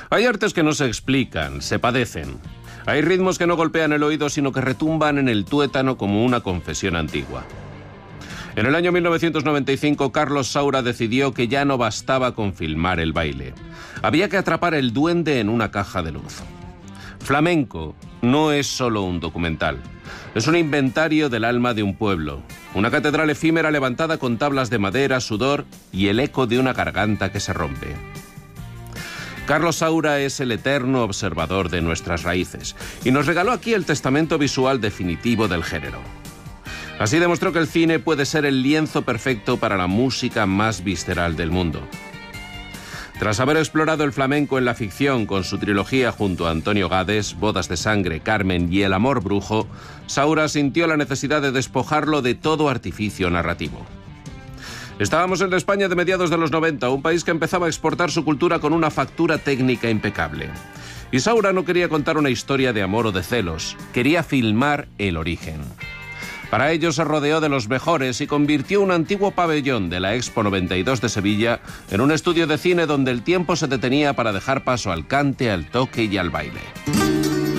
Hay artes que no se explican, se padecen. Hay ritmos que no golpean el oído, sino que retumban en el tuétano como una confesión antigua. En el año 1995, Carlos Saura decidió que ya no bastaba con filmar el baile. Había que atrapar el duende en una caja de luz. Flamenco no es solo un documental. Es un inventario del alma de un pueblo. Una catedral efímera levantada con tablas de madera, sudor y el eco de una garganta que se rompe. Carlos Saura es el eterno observador de nuestras raíces y nos regaló aquí el testamento visual definitivo del género. Así demostró que el cine puede ser el lienzo perfecto para la música más visceral del mundo. Tras haber explorado el flamenco en la ficción con su trilogía junto a Antonio Gades, Bodas de Sangre, Carmen y El Amor Brujo, Saura sintió la necesidad de despojarlo de todo artificio narrativo. Estábamos en la España de mediados de los 90, un país que empezaba a exportar su cultura con una factura técnica impecable. Y Saura no quería contar una historia de amor o de celos, quería filmar el origen. Para ello se rodeó de los mejores y convirtió un antiguo pabellón de la Expo 92 de Sevilla en un estudio de cine donde el tiempo se detenía para dejar paso al cante, al toque y al baile.